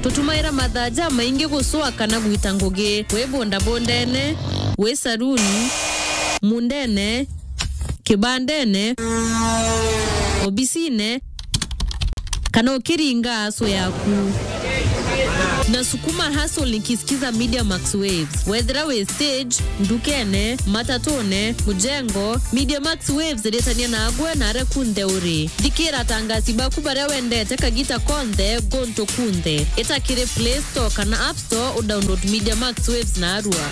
tutumaira mathaja maingi guswa kana gwita ngugi we bonda bondene we saruni mundene kibandene obisine kana ukiringa aso yaku na sukuma hustle nikisikiza Media Max Waves whether we stage ndukene matatone mujengo Media Max Waves retania na agwe na rekunde uri dikira tangazi bakubare wende teka gita konde gonto kunde etakire Play Store kana App Store download Media Max Waves na arua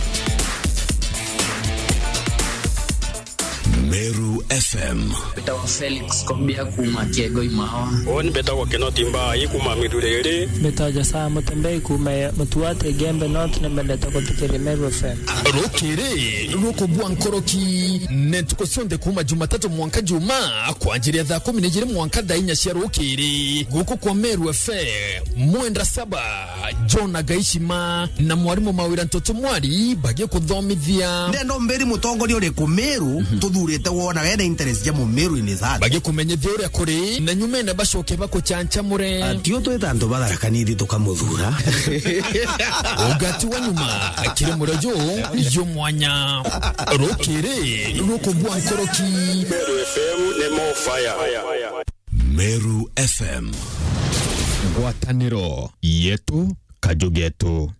Meru FM. Beta wa Felix kombia kuma Kiego Imawa. Oni beta wa Kenotimba ikuma Midurere. Beta jasa mutembei kuma mutuate Gembe North na mbeleta kutikiri Meru FM. Rokere, roko buankoroki, nentuko sonde kuma Jumatatu mwanka juma, kwa ajili ya 10 mwanka dainya shia rokere. Guko kwa Meru FM, mwenda saba, John Agaishima, na mwarimu mawira ntoto mwari, bagie kuthomithia. Nendo mberi mutongo ni ore kumeru, tudure wona wena interest ya mumeru inizada bage kumenyethia uria kuri na nyume na bacoke bako chancha mure atio twetando badarakaniri tukamuthura ugati wa nyuma akire murejo yo mwanya rokere rokobwa nkoroki Meru FM ne mo fire. Meru FM ngwataniro yetu kajugetu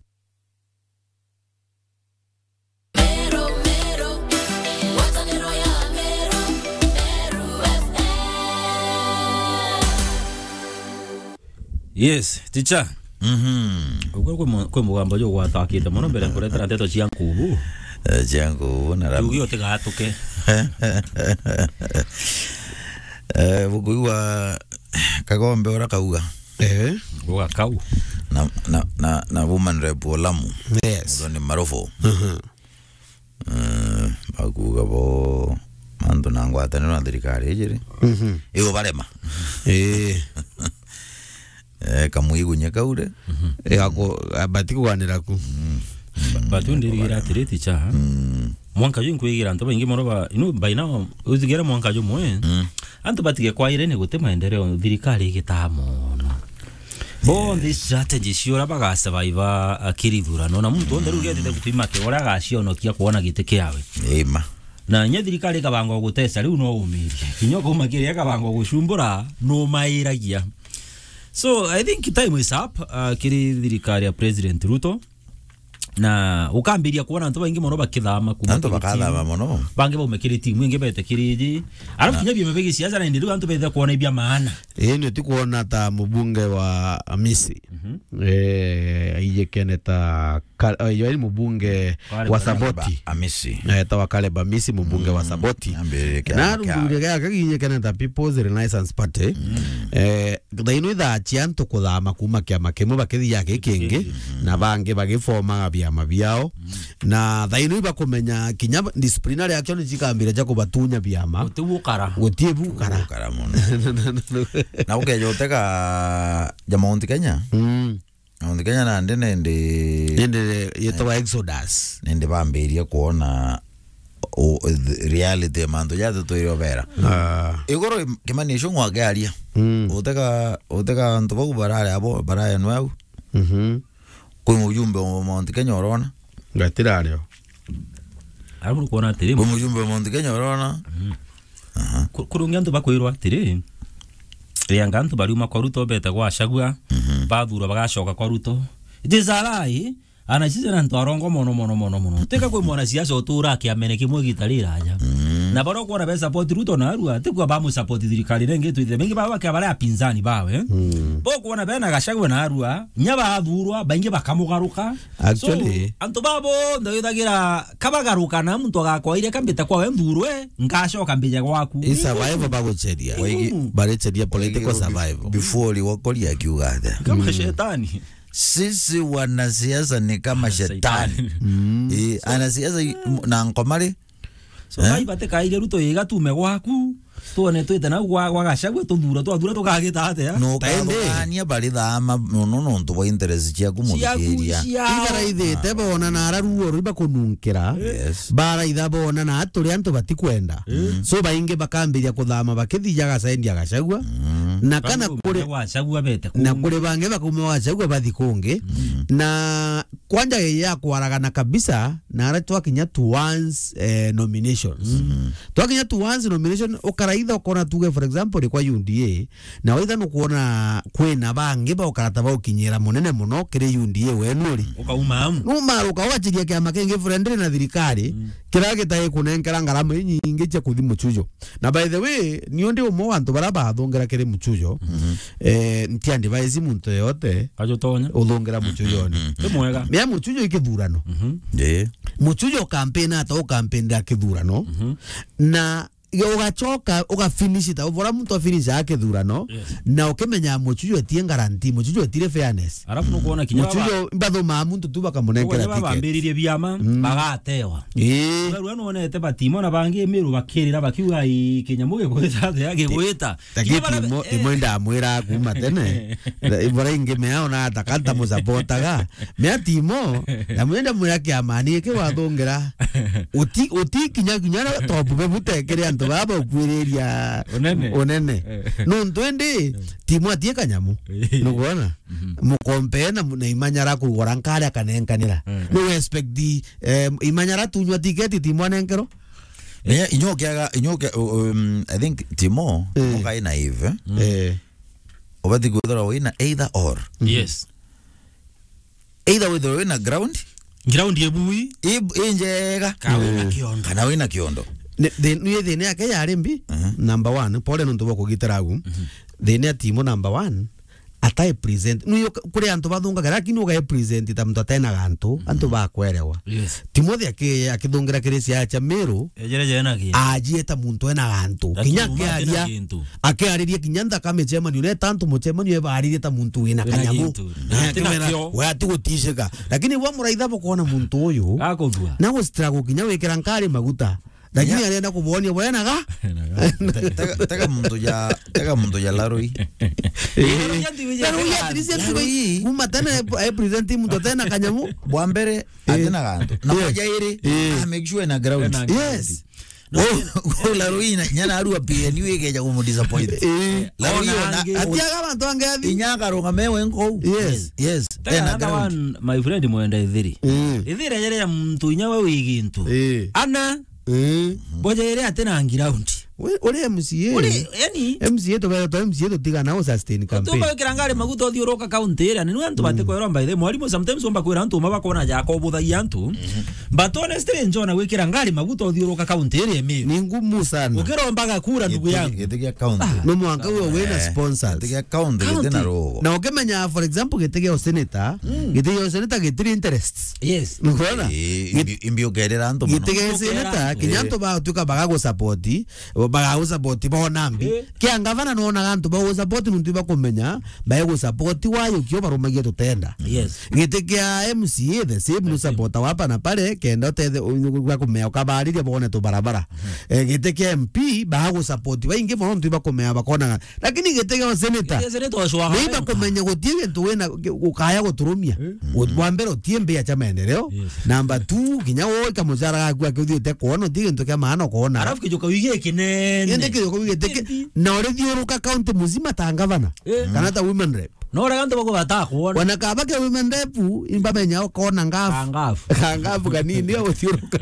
Yes, teacher. Kwa mugamba yo gwatakite muno mbere kuretera ndeto cia nkubu. Cia nkubu na rabu. Tugio tigatuke. Bukuiwa Kagombe ora kauga. Buga kau. Na woman rep Lamu. Yes. Ndo ni marofo. Bakuga bo mando nangwata no thirikari jiri. Igo barema. Kamuigu nyakaure yako batikuganira ku batundirigira tiriti cha mwanka yo nkwigira nto baingi moroba ino baina uzigera mwanka yo mwe anto batige kwa irene gute maendeleo thirikari igitamo bo this strategy ciora baga survive akirithurano na muntu onde rugete gutwima ke ora gacionokia kuona gite kiawe ema na nya thirikari kabango gutesa riu no umirie kinyoko makiria kabango gucumbura no mairagia. So I think time is up kiri thirikari ya President Ruto na ukambiria kuona nto baingi mono bakithama kuma nto bakathama mono bangi bo mekiri timu ingi bete kiriji arafu nya bime begi siasa na ndiru anto bethe kuona ibya maana ni tikuona ta mubunge wa Amisi aije keneta yeye mubunge wa Saboti Amisi ta wakale Bamisi mubunge wa Saboti na mbunge yake kinye keneta People's Renaissance Party daino tha chianto kuthama kuma kiama kimwe bakithia kingi na bangi bagifoma byama byao na daino bakumenya kinya disciplinary action cikambire ja kubatunya byama gutie bukara muno na ukejoteka Mount Kenya Mount Kenya na ndende yetwa Exodus nende bambiria kuona reality mando ya tutoiro vera igoro kimanisho ngwagaria uteka ntobagu barare abo baraya nwau kwa mujumbe wa Mount Kenya orona gatirario ariko kuona tiri kwa mujumbe wa Mount Kenya orona kurungia nto bakwirwa tiri rianga nto bari kwa Ruto beta kwa shagua bathura bagacoka kwa Ruto ndizarai anachize na ntwarongo mono teka kwe mwana siasa otura kiamene kimwe gitarira aja na baro kuona be support Ruto na arua tikwa ba mu support thirikari renge twithe bengi baba kabara apinzani bawe bo kuona bena gashagwe na arua nyaba athurwa baingi bakamugaruka actually so, anto babo ndoyithagira kabagaruka na muntu agakwa ile kambita kwa wendurwe ngashoka mbija gwaku survival bagucheria barecheria political survival before wakolia kiugada kama shetani. Sisi wanasiasa ni kama shetani. Anasiasa na ngomari. So haibate kaire Ruto yega tume gwaku. Tuone twite na gwagashagwe tuthura tukagita ate ya. No kaendania bari thama no ntu interest cia kumuthikĩria. Ibara ithite bona na araruo riba kununkira. Bara itha bona na aturi antu batikwenda. So bainge bakambiria kuthama bakithiaga sendi agashagwa. na kana kure wachagua bete na kure bange bakume wachagua bathi kungi na kwanja ya kwaragana kabisa na ara twakinya to once nominations twakinya to once nomination ukaraitha ukona tuge for example kwa UNDA na waitha nukuona kwina bange ba ukarata ba ukinyira munene muno kire UNDA wenuri ukauma ukawachigia kiama kingi friendly na thirikari kira gitaye kunenkera ngarama nyingi cia kuthi muchujo na by the way ni ndi umo wantu baraba athongera kire muchujo ntia device muntu yote kajotonya uthongera muchujo ni mwega mia muchujo ikithurano muchujo campaign ata campaign ya kithurano na ugachoka ugafinish ta uvora muntu afinish yake thurano na ukimenya muchujo etie guarantee muchujo etire fairness arafu nukuona kinya muchujo mbadho ma muntu tu bakamunengera ticket bambiririe biama bagatewa wewe nuonete batimo na bangi miru bakirira bakiuga kinyamuge gwita yake gwita timo nda mwira kuma tene ivora inge meona atakanta musapotaga mea timo na mwenda mwira kiamani ke wathongera uti kinya top be mutekere baba ukwireria onene no ndwende timu atie kanyamu nukuona mukompena na imanyara kugora nkale akanenkanira no expect the imanyara tunywa tiketi timu anenkero inyoke I think timo mukai naive obati kudora wina either or yes either with the ground yebui injega kana wina kiondo thine yake yari mbi number 1 pole nuntu boko gitaragu thine timo number 1 atai present nuyo kuri antu bathunga gara kinu ga present ta muntu atena gantu antu bakwerewa Timothy akithungira kirisi ya Chamero ejereje na ki ajieta muntu ena gantu kinya kiaria akiariria kinyanda kame chema ni ne tantu mochema ni ebaririe ta muntu ina kanyamu we atigutishika lakini wa muraitha bokona muntu uyu akothua na go struggle kinya wekera nkari maguta lakini alienda kubonia bwana ga taka muntu ya laroi kuma tena present muntu tena kanyamu bwambere atena gantu na moja iri make sure na ground yes laroi nyana arua PNU ekeja kumu disappoint laroi atiaga bantu angethi inyaga ronga mewe nko yes tena ground my friend mwenda ithiri yere ya muntu inyawe wigintu ana boje ire atena ground ore MCA ore yani MCA to bero to MCA to tiga na sustain campaign to kirangare maguto thiuroka county area ni antu bate kwera by the mwalimu sometimes omba kwera antu mabakona jako buthagia antu but honestly njona wikira ngari maguto thiuroka county area mi ni ngumu sana ukirombaga kura ndugu yangu getigia county no mwanga uyo wena sponsors getigia county tena roho na ukimenya for example getigia senator getiri interests yes nukuona imbio gerera antu getigia senator kinyanto ba tuka bagago support baga support bonambi kia ngavana no na gantu bago support muntu bakomenya bago support wayo kio barumagia tutenda yes gitikia MCA the same no support wapa na pale kenda tete bakomenya ukabariria bone to barabara gitikia MP bago support baingi bono muntu bakomenya bakona lakini gitikia senator ni bakomenya gotie ntu wena ukaya goturumia wambero tiembe ya chama endeleo number 2 kinyawo kamuzara gakwa kuthite kuona ntu kya maana kuona arafu kijoka wigie kinene yende kijoka wigie na ore thiuruka county muzima tangavana kana ta women rep no ora gantu bako batakuona wana kabake women rep imbamenya kuona ngafu kanini yo thiuruka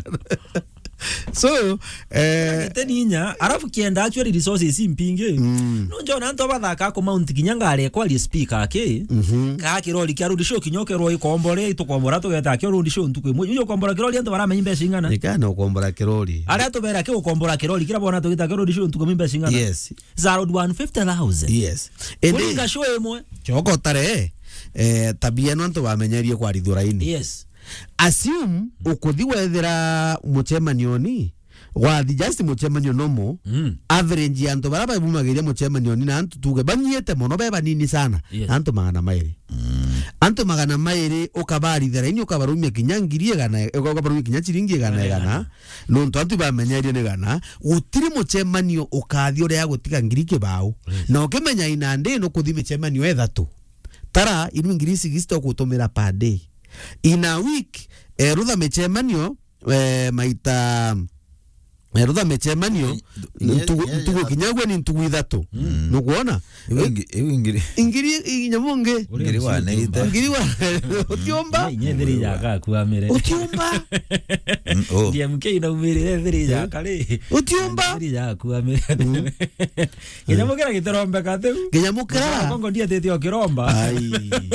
so teninya arafu kienda actually resources impinge no njona nto bathaka ko mount kinyangare kwa li speaker ke ka kiroli kya rudisho kinyoke roi kombore to kombora to geta kyo rudisho ntuko mo yo kombora kiroli nto baramenye mbe singana ikana kombora kiroli ara to bera ke kombora kiroli kira bona to geta kyo rudisho ntuko mbe singana yes 150,000 yes ende show emwe choko tare tabia no nto bamenyerie kwa ridhuraini yes assume ukuthi wethera muchemanioni wathi just muchemanio nomo average antu baraba ibumagiria muchemanioni na antu tuge banyiete mono beba nini sana antu magana mairi antu magana mairi ukabari theraini ukabarumia kinyangirie gana ukabarumia kinyachiringie gana no ntu antu bamenyerie ne gana gutiri muchemanio ukathi ore agutiga ngiri kibao na ukimenya inande no kuthi muchemanio ethatu tara iru ngiri 60 gutumira per day in a week rutha mechemanio maita Rutha mechemanio ntugo kinyagwe ni ntugo ithatu nukuona ingiri nyamonge ngiri wane utiomba nyethiri yaka kuamire utiomba ndiye mke inaumire thiri yaka ri utiomba thiri yaka kuamire kinyamukira gitorombe kateu kinyamukira kongo ndiye tetio kiromba ai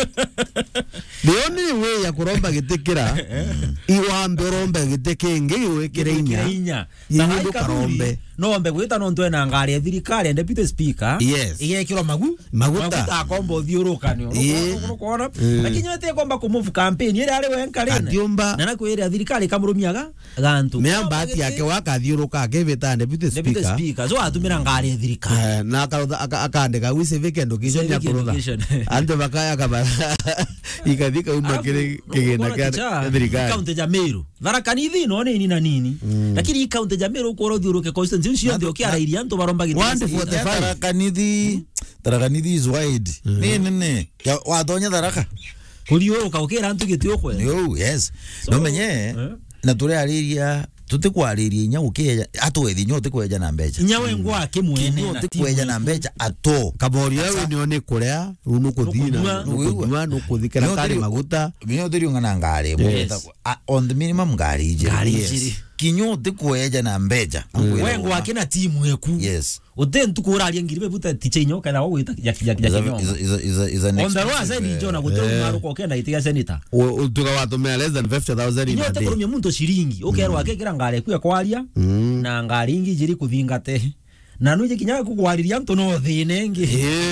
Leoni we ya kuromba gitikira iwambe rombe gitikingi wekire inya Ndu karombe nombe gwita no ntwe na ngari thirikari deputy speaker igekirwa maguta akombo thiurukanio kuona lakini wete komba kumuvu campaign ire ari wenkarine na nakwira thirikari kamurumiaga gantu meamba ati yake wakathiuruka akivita deputy speaker so atumira ngari thirikari na akandika wi civic education ya kurutha ando bakaya kaba ikathika umakire kigenda kia thirikari county ya Meru varakanithi no nini na nini lakini county ya Meru ukoro thiuruke constituency cio ndio kia rairia nto baromba gitisi tarakanithi is wide nene watonya taraka kuriuruka ukira ntu gitio kwe yes no menye na turi ariria tutikwariria inya ukiya atwethi nyote kweja na mbeca inya wengwa kimwene nyote kweja na mbeca ato kabori yawe ni one kurea unu kuthina no kuthikira kari maguta nyote ri ngana ngari on the minimum ngari ije kinyote kweja na mbeca wengwa kina timu yeku yes ute ntukuraria ngiribe buta tiche inyoka na wita ya on the road sasa ni jona gutero maro ko kenda itiga senator utuga watumia less than 50,000 in a day kurumia muntu shiringi ukerwa akekira ngari kuya kwaria na ngari ingi jiri kuthingate na nuje kinyaga kugwariria mtu no thinenge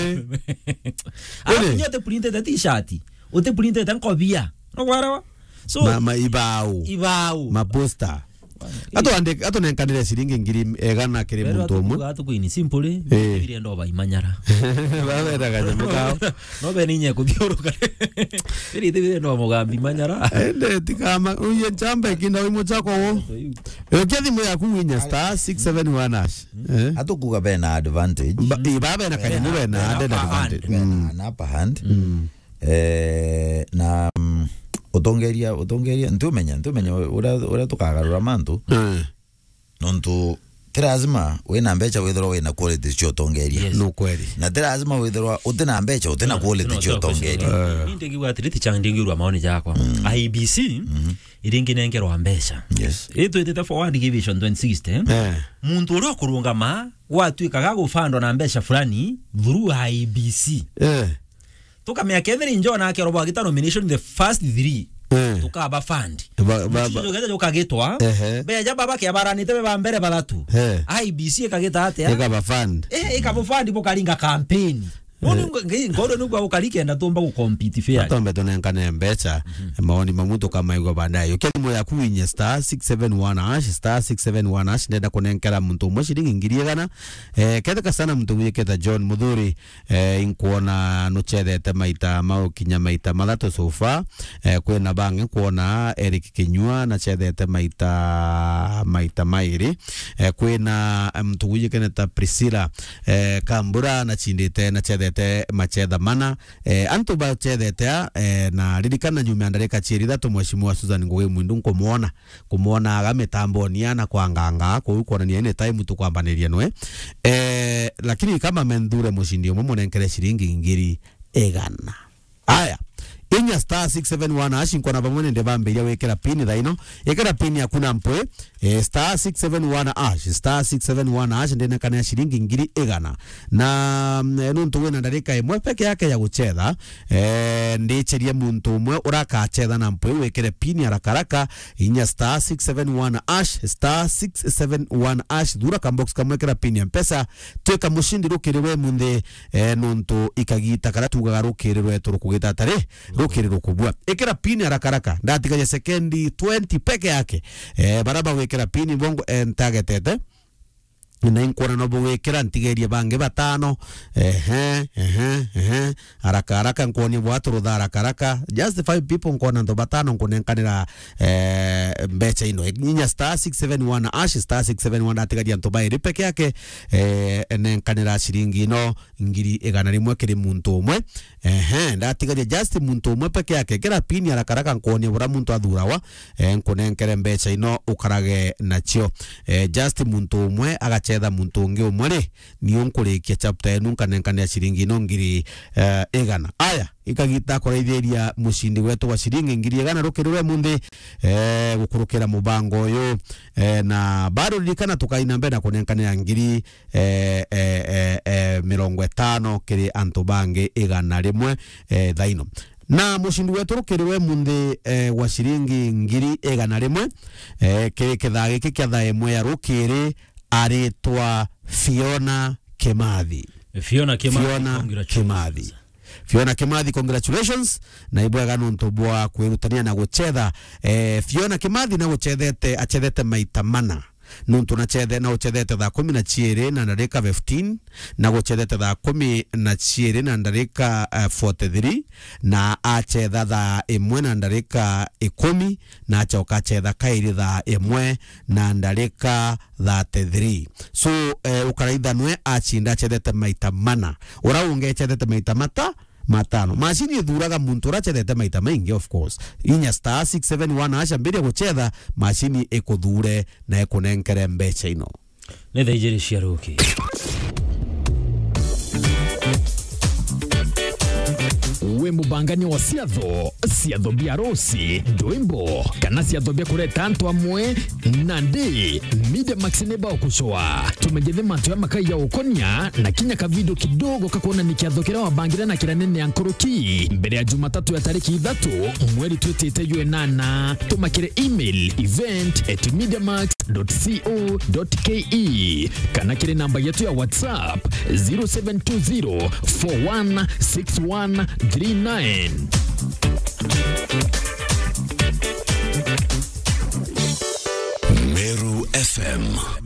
ari nyote printed t-shirt ute printed nkobia no gwarawa so ibau maposter ato nenkanire siringi ngiri egana kiri muntu umwe atu kwini simple bire ndo baimanyara babera kanyamukao no beninye kuthiuruka bire ndo mugambi manyara ende tikama uye chamba kinda wimo chako wo yokethi mu yaku winya star 671 hash atukuga bena advantage babe na kanyamu bena advantage na upper hand na utongeria ntumenya ura tukagarura mantu nontu tirazima wena mbecha withirwa wena quality cio tongeria no kweli na tirazima withirwa utina mbecha utina quality cio tongeria ndingi atiriti changingirwa maoni yakwa IBC iringi nengerwa mbecha yes ito itete forward division 2060 muntu uri kurungama watwikaga gufando na mbecha fulani through IBC tukamya kethiri njona ake robo agita nomination the first 3 tukaba fund ba ukagitwa beja baba ke baranite ba mbere balatu IBC kagita ate ikaba fund ikaba fund bukaringa campaign ngodo nugwa ukalikenda tumba ku compete fair tombe tonenkane mbecha maoni mamuto kama igo bandayo kelimo ya kuinye star 671 hash ndenda konenkera muntu umwe shiringi ngiri gana ketheka sana muntu wiketa John Muthuri inkuona no chethete maita maukinya maita mathatu sofa kwena bange kuona Eric Kinyua na chethete maita mairi kwena muntu wiketa Priscilla Kambura na chindite na chethete machetha mana antu ba chethete na ririkana nyuma ndareka chiri thatu mheshimiwa Susan Ngugi Mwindu kumuona agametambonia na kwanganga kuonania ine time tukwambaniria nwe lakini kama mendure mushindi umwe munenkere shiringi ngiri egana aya inya star 671 hash nkona bamwe nde bamberia wekera pin thaino ekera pin yakuna mpwe star 671 hash ndene kana shiringi ngiri egana na nuntu wena ndarika imwe peke yake ya guchetha ndicherie muntu umwe uraka chetha na mpwe wekere pin arakaraka inya star 671 hash dura kambox kamwekera pin ya mpesa tweka mushindi rukiriwe munde nuntu ikagita kara tugaga rukirirwe turukugita tare rukiriro kubwa ekera pini arakaraka ndatigaje sekendi 20 peke yake baraba wekera pini bongo entagetete na inkora no bwekera ntigerie bange batano haraka nkoni watu rudhara haraka just 5 people nkona ndo batano nkonenkanira mbecha ino nyinya star 671 ash star 671 atigaria ntoba iri peke yake nenkanira shiringi ino ngiri igana rimwe kiri muntu umwe ndatigaria just muntu umwe peke yake kira pini haraka nkoni bura muntu athurawa nkonenkere mbecha ino ukarage nacio just muntu umwe agachetha muntu ungi umwe niyo nkurikia chapter enu nkanenkania shiringi ino ngiri igana aya ikagita koraithĩria mushindi wetu wa shiringi ngiri igana rukirure mundi gukurukira mubango uyu na bado likana tukaina mbena kunenkanira ngiri 50 kiri antu bange igana rimwe thaino na mushindi wetu rukiriwe mundi wa shiringi ngiri igana rimwe kiri kithagi kikatha imwe ya rukiri aritwa Fiona Kimathi. Fiona Kimathi, congratulations. Na ibwaga nuntu bwa kwirutania na guchetha Fiona Kimathi na guchethete achethete maita mana nuntu na chethe na uchethete thaa 12 na ndarika 15 na guchethete thaa 12 na ndarika 43 na achetha thaa 1 na ndarika 10 na achoka chetha kairi thaa 1 na ndarika 33 so ukaraithanwe achinda achethete maita mana uraunge chethete maita matano mashini ithuraga muntu urachethete maita maingi of course inya star 671 asha mbere guchetha mashini ikuthure na ikunenkere mbecha ino ne thaijiri cia ruki we mubangani wa siatho biarosi doimbo kana siatho bia kureta antu amwe nandi Media Max neba okushoa tumejethe mantu ya makai ya ukonia na kinya ka video kidogo kakuona nikiathokera wa bangira na kira nene ya nkoroki mbere ya Jumatatu ya tariki 3 mweri twetete nana tumakire email event@mediamax.co.ke kana kire namba yetu ya WhatsApp 0720416139 Meru FM